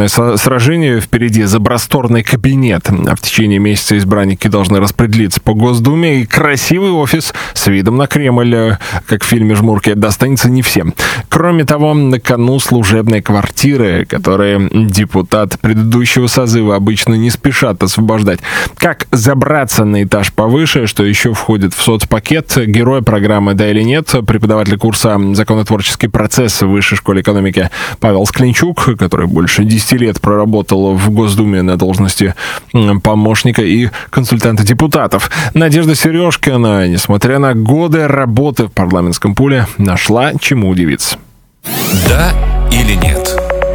важное сражение впереди — забрасторный кабинет. А в течение месяца избранники должны распределиться по Госдуме, и красивый офис с видом на Кремль, как в фильме «Жмурки», достанется не всем. Кроме того, на кону служебные квартиры, которые депутаты предыдущего созыва обычно не спешат освобождать. Как забраться на этаж повыше, что еще входит в соцпакет, герой программы «Да или нет», преподаватель курса «Законотворческий процесс» в Высшей школе экономики Павел Склинчук, который больше 10 лет проработал в Госдуме на должности помощника и консультанта депутатов. Надежда Сережкина, несмотря на годы работы в парламентском пуле, нашла чему удивиться. Да или нет?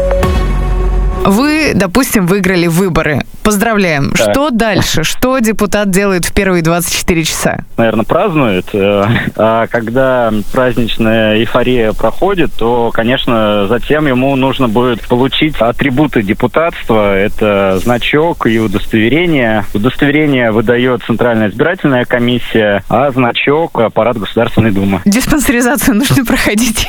Вы, допустим, выиграли выборы. Поздравляем. Так. Что дальше? Что депутат делает в первые 24 часа? Наверное, празднует. А когда праздничная эйфория проходит, то, конечно, затем ему нужно будет получить атрибуты депутатства. Это значок и удостоверение. Удостоверение выдает Центральная избирательная комиссия, а значок — аппарат Государственной Думы. Диспансеризацию нужно проходить.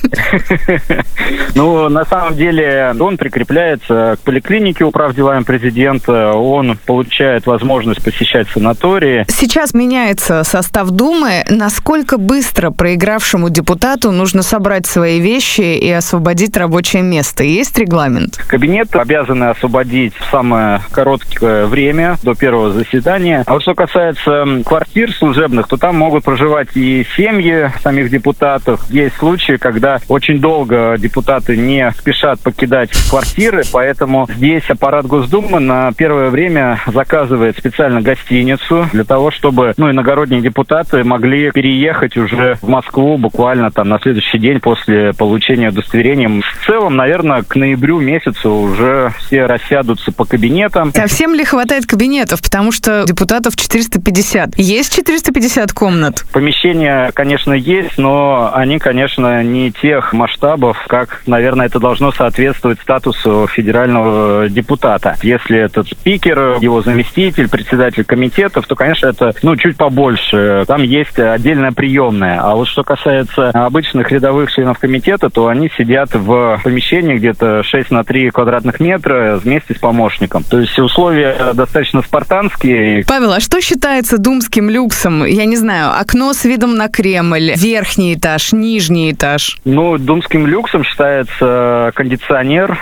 Ну, на самом деле, он прикрепляется к поликлинике управделами президента, он получает возможность посещать санатории. Сейчас меняется состав Думы. Насколько быстро проигравшему депутату нужно собрать свои вещи и освободить рабочее место? Есть регламент? Кабинет обязаны освободить в самое короткое время, до первого заседания. А вот что касается квартир служебных, то там могут проживать и семьи самих депутатов. Есть случаи, когда очень долго депутаты не спешат покидать квартиры, поэтому здесь аппарат Госдумы на первое время заказывает специально гостиницу для того, чтобы иногородние депутаты могли переехать уже в Москву буквально там на следующий день после получения удостоверения. В целом, наверное, к ноябрю месяцу уже все рассядутся по кабинетам. А всем ли хватает кабинетов? Потому что депутатов 450. Есть 450 комнат? Помещения, конечно, есть, но они, конечно, не тех масштабов, как, наверное, это должно соответствовать статусу федерального депутата. Если это спикер, его заместитель, председатель комитетов, то, конечно, это чуть побольше. Там есть отдельная приемная. А вот что касается обычных рядовых членов комитета, то они сидят в помещении где-то 6 на 3 квадратных метра вместе с помощником. То есть условия достаточно спартанские. Павел, а что считается думским люксом? Я не знаю, окно с видом на Кремль, верхний этаж, нижний этаж? Думским люксом считается кондиционер,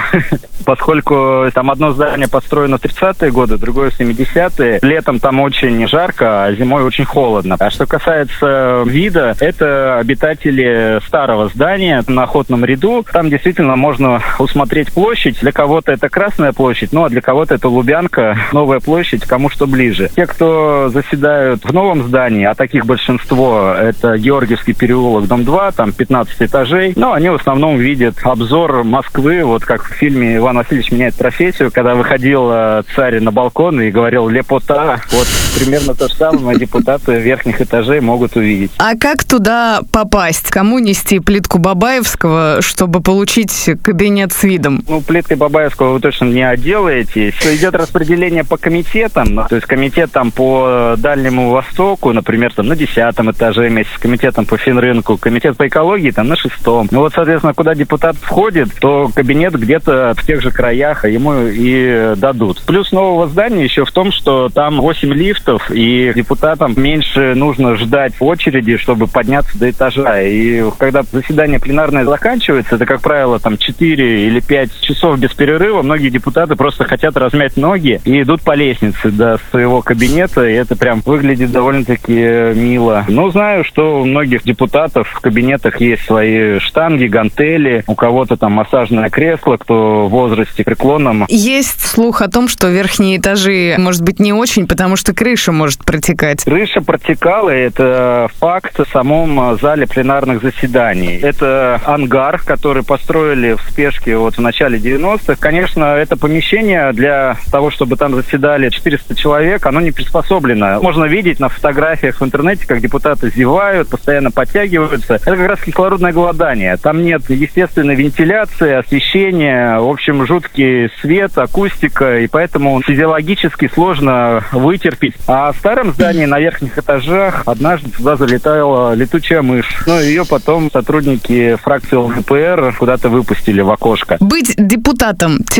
поскольку там одно здание построено в 30-е годы, другое в 70-е. Летом там очень жарко, а зимой очень холодно. А что касается вида, это обитатели старого здания на Охотном ряду. Там действительно можно усмотреть площадь. Для кого-то это Красная площадь, а для кого-то это Лубянка, Новая площадь, кому что ближе. Те, кто заседают в новом здании, а таких большинство, это Георгиевский переулок, дом 2, там 15 этажей, они в основном видят обзор Москвы, вот как в фильме «Иван Васильевич меняет профессию», когда выходил царь на балкон и говорил «лепота». Вот примерно то же самое депутаты верхних этажей могут увидеть. А как туда попасть? Кому нести плитку Бабаевского, чтобы получить кабинет с видом? Плиткой Бабаевского вы точно не отделаетесь. Идет распределение по комитетам. То есть комитет там по Дальнему Востоку, например, там на 10-м этаже вместе с комитетом по Финрынку, комитет по экологии там на 6-м. Соответственно, куда депутат входит, то кабинет где-то в тех же краях ему и дадут. Плюс нового здания еще в том, что там 8 лифтов, и депутатам меньше нужно ждать в очереди, чтобы подняться до этажа. И когда заседание пленарное заканчивается, это, как правило, там 4 или 5 часов без перерыва, многие депутаты просто хотят размять ноги и идут по лестнице до своего кабинета, и это прям выглядит довольно-таки мило. Знаю, что у многих депутатов в кабинетах есть свои штанги, гантели, у кого-то там массажное кресло, кто в возрасте преклонном. Есть слух о том, что верхние этажи, может быть, не очень, потому что крыша может протекать. Крыша протекала, это факт в самом зале пленарных заседаний. Это ангар, который построили в спешке в начале 90-х. Конечно, это помещение для того, чтобы там заседали 400 человек, оно не приспособлено. Можно видеть на фотографиях в интернете, как депутаты зевают, постоянно подтягиваются. Это как раз кислородное голодание. Там нет естественной вентиляции, освещения, в общем, жуткий свет, акустика, и поэтому физиологически сложно вытерпеть. А в старом здании на верхних этажах однажды туда залетала летучая мышь. Ее потом сотрудники фракции ЛДПР куда-то выпустили в окошко. Быть депутатом